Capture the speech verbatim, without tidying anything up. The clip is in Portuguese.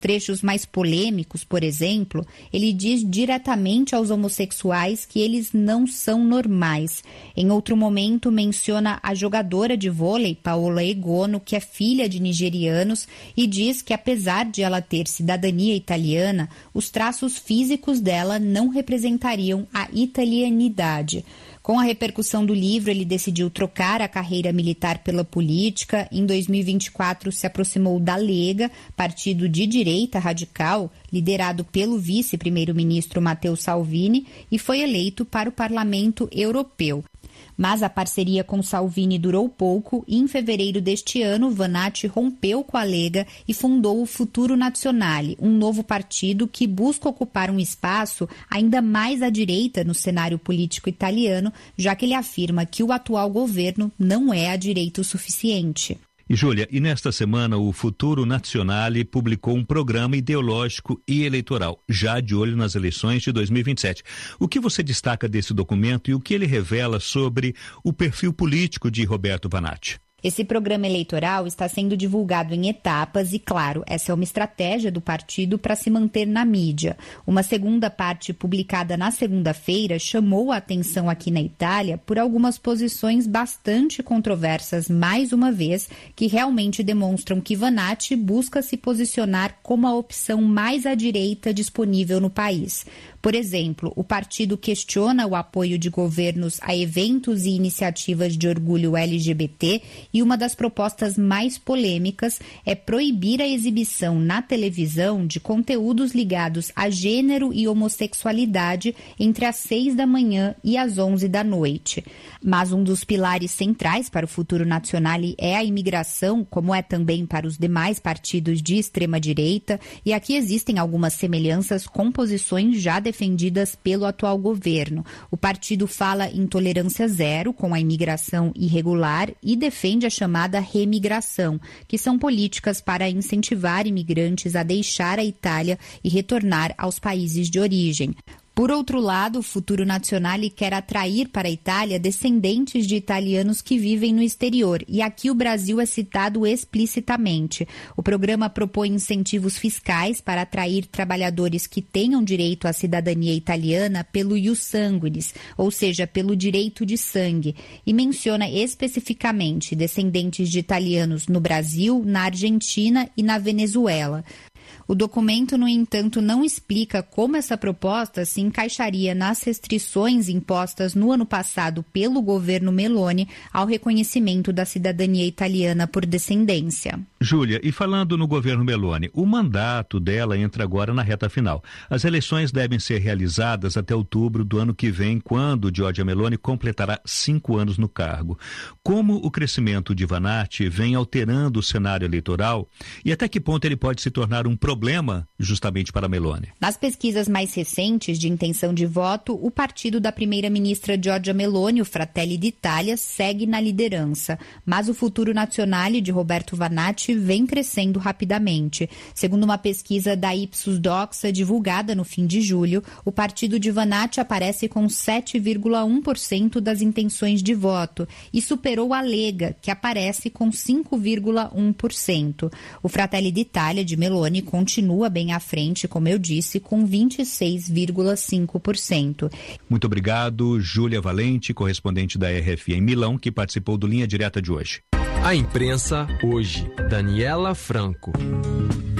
trechos mais polêmicos, por exemplo, ele diz diretamente aos homossexuais que eles não são normais. Em outro momento, menciona a jogadora de vôlei, Paola Egono, que é filha de nigerianos, e diz que, apesar de ela ter cidadania italiana, os traços físicos dela não representariam a italianidade. Com a repercussão do livro, ele decidiu trocar a carreira militar pela política. Em dois mil e vinte e quatro, se aproximou da Lega, partido de direita radical, liderado pelo vice-primeiro-ministro Matteo Salvini, e foi eleito para o Parlamento Europeu. Mas a parceria com Salvini durou pouco e, em fevereiro deste ano, Vanatti rompeu com a Lega e fundou o Futuro Nazionale, um novo partido que busca ocupar um espaço ainda mais à direita no cenário político italiano, já que ele afirma que o atual governo não é à direita o suficiente. E, Júlia, e nesta semana o Futuro Nazionale publicou um programa ideológico e eleitoral, já de olho nas eleições de dois mil e vinte e sete. O que você destaca desse documento e o que ele revela sobre o perfil político de Roberto Vanatti? Esse programa eleitoral está sendo divulgado em etapas e, claro, essa é uma estratégia do partido para se manter na mídia. Uma segunda parte publicada na segunda-feira chamou a atenção aqui na Itália por algumas posições bastante controversas, mais uma vez, que realmente demonstram que Vanatti busca se posicionar como a opção mais à direita disponível no país. Por exemplo, o partido questiona o apoio de governos a eventos e iniciativas de orgulho L G B T e uma das propostas mais polêmicas é proibir a exibição na televisão de conteúdos ligados a gênero e homossexualidade entre as seis da manhã e as onze da noite. Mas um dos pilares centrais para o Futuro Nazionale é a imigração, como é também para os demais partidos de extrema-direita, e aqui existem algumas semelhanças com posições já defendidas pelo atual governo. O partido fala em tolerância zero com a imigração irregular e defende a chamada remigração, que são políticas para incentivar imigrantes a deixar a Itália e retornar aos países de origem. Por outro lado, o Futuro Nazionale quer atrair para a Itália descendentes de italianos que vivem no exterior, e aqui o Brasil é citado explicitamente. O programa propõe incentivos fiscais para atrair trabalhadores que tenham direito à cidadania italiana pelo ius sanguinis, ou seja, pelo direito de sangue, e menciona especificamente descendentes de italianos no Brasil, na Argentina e na Venezuela. O documento, no entanto, não explica como essa proposta se encaixaria nas restrições impostas no ano passado pelo governo Meloni ao reconhecimento da cidadania italiana por descendência. Júlia, e falando no governo Meloni, o mandato dela entra agora na reta final. As eleições devem ser realizadas até outubro do ano que vem, quando Giorgia Meloni completará cinco anos no cargo. Como o crescimento de Vanatti vem alterando o cenário eleitoral e até que ponto ele pode se tornar um problema justamente para Meloni? Nas pesquisas mais recentes de intenção de voto, o partido da primeira-ministra Giorgia Meloni, o Fratelli d'Italia, segue na liderança, mas o Futuro Nazionale de Roberto Vanatti vem crescendo rapidamente. Segundo uma pesquisa da Ipsos Doxa divulgada no fim de julho, o partido de Vanatti aparece com sete vírgula um por cento das intenções de voto e superou a Lega, que aparece com cinco vírgula um por cento. O Fratelli d'Italia de Meloni continua bem à frente, como eu disse, com vinte e seis vírgula cinco por cento. Muito obrigado, Júlia Valente, correspondente da R F em Milão, que participou do Linha Direta de hoje. A imprensa hoje, Daniela Franco.